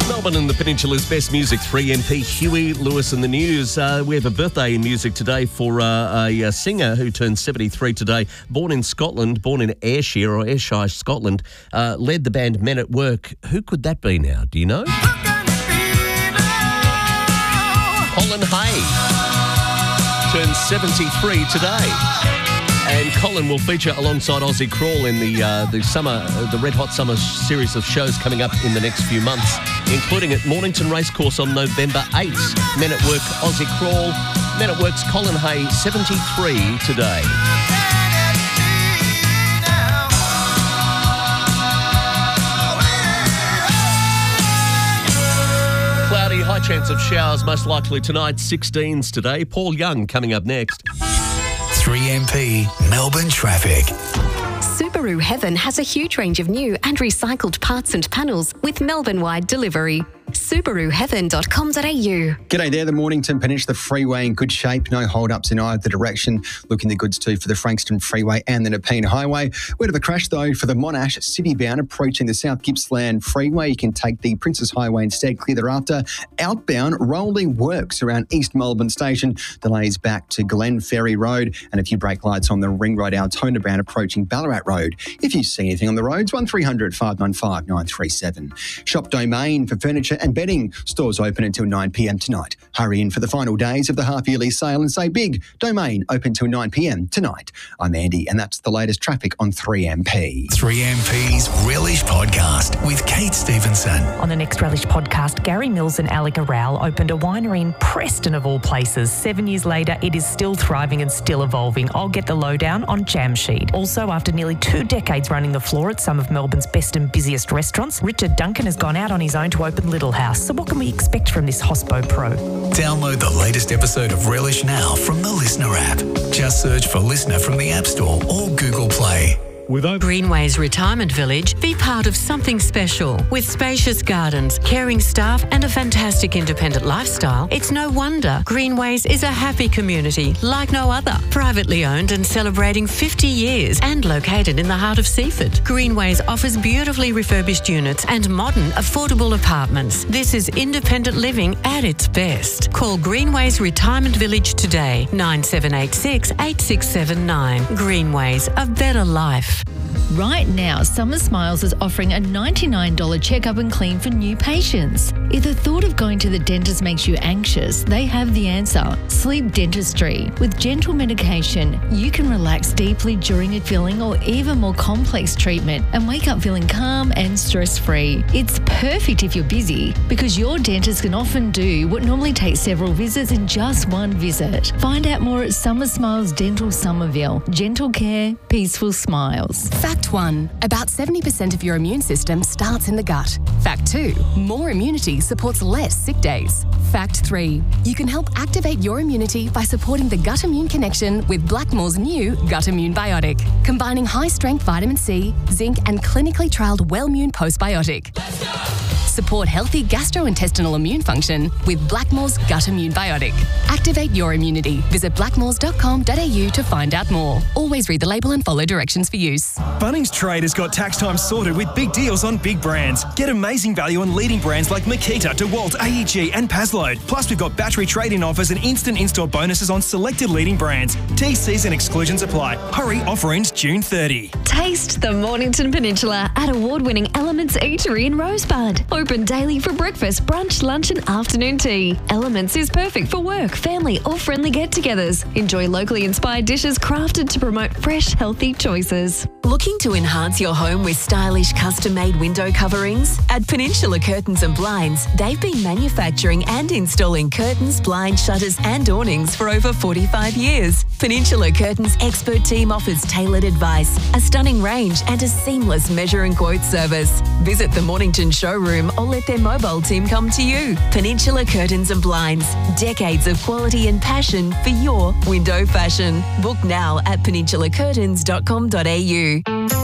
Melbourne and the Peninsula's best music, 3MP, Huey Lewis and the News. We have a birthday in music today for a singer who turned 73 today. Born in Scotland, born in Ayrshire, Scotland. Led the band Men at Work. Who could that be now? Do you know? Colin Hay turned 73 today. And Colin will feature alongside Aussie Crawl in the Red Hot Summer series of shows coming up in the next few months, including at Mornington Racecourse on November 8th. Men at Work, Aussie Crawl. Men at Work's Colin Hay, 73 today. Cloudy, high chance of showers, most likely tonight, 16s today. Paul Young coming up next. 3MP Melbourne traffic. Subaru Heaven has a huge range of new and recycled parts and panels with Melbourne-wide delivery. SubaruHeaven.com.au. G'day there, the Mornington Peninsula Freeway in good shape. No hold-ups in either direction. Looking the goods too for the Frankston Freeway and the Nepean Highway. Word of a crash though for the Monash city-bound approaching the South Gippsland Freeway. You can take the Princess Highway instead. Clear thereafter. Outbound rolling works around East Melbourne Station. Delays back to Glen Ferry Road and a few brake lights on the Ring Road Altona bound approaching Ballarat Road. If you see anything on the roads, 1300 595 937. Shop Domain for furniture and bedding. Stores open until 9 p.m. tonight. Hurry in for the final days of the half-yearly sale and say big. Domain open till 9 p.m. tonight. I'm Andy and that's the latest traffic on 3MP. 3MP's Relish Podcast with Kate Stevenson. On the next Relish Podcast, Gary Mills and Alec Aral opened a winery in Preston of all places. 7 years later, it is still thriving and still evolving. I'll get the lowdown on Jamsheed. Also, after nearly 2 decades running the floor at some of Melbourne's best and busiest restaurants, Richard Duncan has gone out on his own to open Little House. So what can we expect from this Hospo Pro? Download the latest episode of Relish now from the Listener app. Just search for Listener from the App Store or Google Play. Greenways Retirement Village, be part of something special. With spacious gardens, caring staff and a fantastic independent lifestyle, it's no wonder Greenways is a happy community like no other. Privately owned and celebrating 50 years and located in the heart of Seaford. Greenways offers beautifully refurbished units and modern, affordable apartments. This is independent living at its best. Call Greenways Retirement Village today, 9786 8679. Greenways, a better life. Right now, Summer Smiles is offering a $99 checkup and clean for new patients. If the thought of going to the dentist makes you anxious, they have the answer. Sleep Dentistry. With gentle medication, you can relax deeply during a filling or even more complex treatment and wake up feeling calm and stress-free. It's perfect if you're busy because your dentist can often do what normally takes several visits in just one visit. Find out more at Summer Smiles Dental Somerville. Gentle care, peaceful smiles. Fact 1. About 70% of your immune system starts in the gut. Fact 2. More immunity supports less sick days. Fact 3. You can help activate your immunity by supporting the gut immune connection with Blackmore's new Gut Immune Biotic, combining high-strength vitamin C, zinc and clinically trialled Wellmune Postbiotic. Support healthy gastrointestinal immune function with Blackmore's Gut Immune Biotic. Activate your immunity. Visit blackmores.com.au to find out more. Always read the label and follow directions for use. Bunnings Trade has got tax time sorted with big deals on big brands. Get amazing value on leading brands like Makita, DeWalt, AEG and Pazload. Plus, we've got battery trade-in offers and instant install bonuses on selected leading brands. TCs and exclusions apply. Hurry, offer ends June 30. Taste the Mornington Peninsula at award-winning Elements Eatery in Rosebud. Open daily for breakfast, brunch, lunch and afternoon tea. Elements is perfect for work, family or friendly get-togethers. Enjoy locally inspired dishes crafted to promote fresh, healthy choices. Looking to enhance your home with stylish custom-made window coverings? At Peninsula Curtains and Blinds, they've been manufacturing and installing curtains, blinds, shutters and awnings for over 45 years. Peninsula Curtains' expert team offers tailored advice, a stunning range and a seamless measure and quote service. Visit the Mornington showroom or let their mobile team come to you. Peninsula Curtains and Blinds, decades of quality and passion for your window fashion. Book now at peninsulacurtains.com.au.